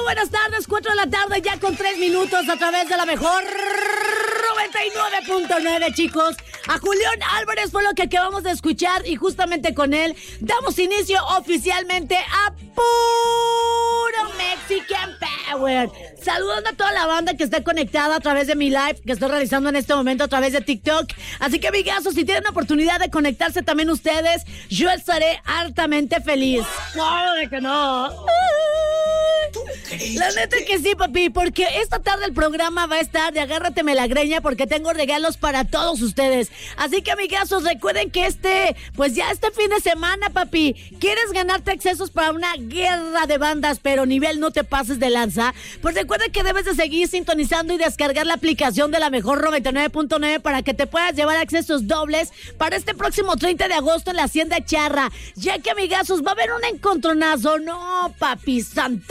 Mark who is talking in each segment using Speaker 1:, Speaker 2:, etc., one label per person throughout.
Speaker 1: buenas tardes, 4 de la tarde ya con 3 minutos a través de la mejor 99.9, chicos. A Julián Álvarez fue lo que acabamos de escuchar y justamente con él damos inicio oficialmente a Puro Mexican Power. Saludando a toda la banda que está conectada a través de mi live que estoy realizando en este momento a través de TikTok. Así que, amigazos, si tienen la oportunidad de conectarse también ustedes, yo estaré hartamente feliz. ¡Claro de que no! La neta que sí, papi, porque esta tarde el programa va a estar de agárrateme la greña porque tengo regalos para todos ustedes. Así que, amigazos, recuerden que este fin de semana, papi, ¿quieres ganarte accesos para una guerra de bandas, pero nivel no te pases de lanza? Pues recuerden que debes de seguir sintonizando y descargar la aplicación de la mejor 99.9 para que te puedas llevar accesos dobles para este próximo 30 de agosto en la Hacienda Charra. Ya que, amigazos, va a haber un encontronazo. No, papi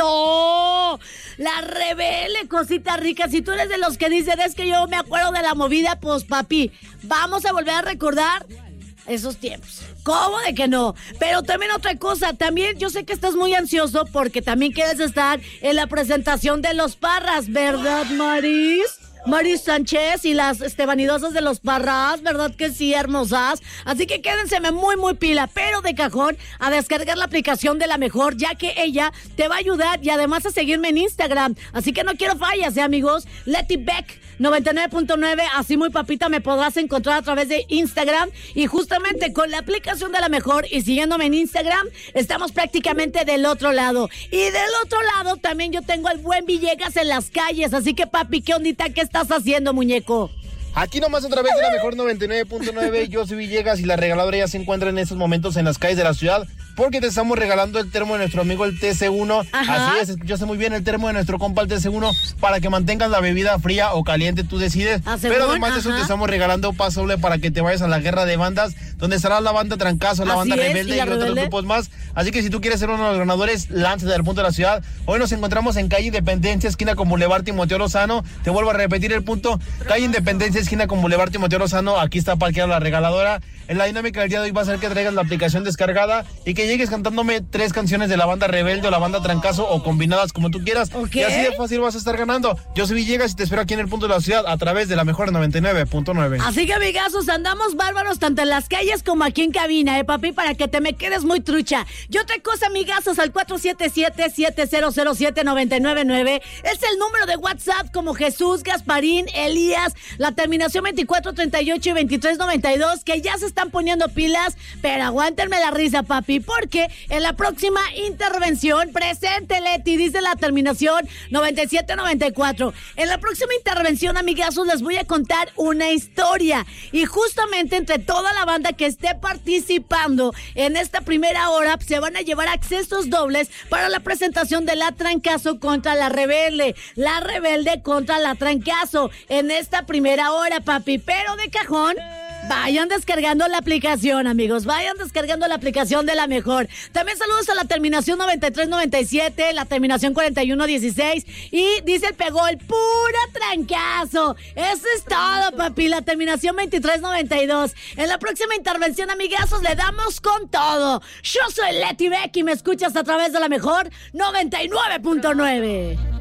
Speaker 1: santo. La Rebelde, cosita rica. Si tú eres de los que dicen, es que yo me acuerdo de la movida, pues, papi, vamos a volver a recordar esos tiempos. ¿Cómo de que no? Pero también otra cosa, también yo sé que estás muy ansioso porque también quieres estar en la presentación de Los Parras, ¿verdad, Maris? Maris Sánchez y las vanidosas de Los Parras, ¿verdad que sí, hermosas? Así que quédense muy, muy pila, pero de cajón a descargar la aplicación de la mejor, ya que ella te va a ayudar y además a seguirme en Instagram. Así que no quiero fallas, amigos. Letty Beck 99.9, así muy papita me podrás encontrar a través de Instagram y justamente con la aplicación de la mejor y siguiéndome en Instagram, estamos prácticamente del otro lado. Y del otro lado también yo tengo al buen Villegas en las calles, así que papi, ¿qué ondita? ¿Qué estás haciendo, muñeco?
Speaker 2: Aquí nomás otra vez de la mejor 99.9, yo soy Villegas y la regaladora ya se encuentra en estos momentos en las calles de la ciudad porque te estamos regalando el termo de nuestro amigo el TC1. Ajá. Así es, escuchaste muy bien, el termo de nuestro compa el TC1 para que mantengas la bebida fría o caliente, tú decides. Pero además de eso te estamos regalando pase doble para que te vayas a la guerra de bandas donde estará la banda Trancazo, la banda Rebelde y otros grupos más. Así que si tú quieres ser uno de los ganadores, lánzate al punto de la ciudad. Hoy nos encontramos en calle Independencia, esquina con Boulevard Timoteo Lozano. Te vuelvo a repetir el punto, calle Independencia, esquina con Boulevard Timoteo Lozano. Aquí está parqueada la regaladora. En la dinámica del día de hoy va a ser que traigas la aplicación descargada y que llegues cantándome 3 canciones de la banda Rebelde o la banda Trancazo o combinadas como tú quieras. Okay. Y así de fácil vas a estar ganando. Yo soy Villegas y te espero aquí en el punto de la ciudad a través de la mejor 99.9.
Speaker 1: Así que, amigazos, andamos bárbaros tanto en las calles como aquí en cabina, papi, para que te me quedes muy trucha. Y otra cosa, amigazos, al 477-7007-999 es el número de WhatsApp como Jesús, Gasparín, Elías, la terminación 2438 y 2392, que ya se están poniendo pilas, pero aguántenme la risa, papi, porque en la próxima intervención, presente Leti, dice la terminación 9794. En la próxima intervención, amigazos, les voy a contar una historia y justamente entre toda la banda que esté participando en esta primera hora se van a llevar accesos dobles para la presentación de la Trancazo contra la Rebelde contra la Trancazo en esta primera hora, papi, pero de cajón vayan descargando la aplicación, amigos. Vayan descargando la aplicación de la mejor. También saludos a la terminación 9397, la terminación 4116. Y dice el Pegol, pura Trancazo. Eso es todo, papi. La terminación 2392. En la próxima intervención, amigazos, le damos con todo. Yo soy Letty Beck y me escuchas a través de la mejor 99.9.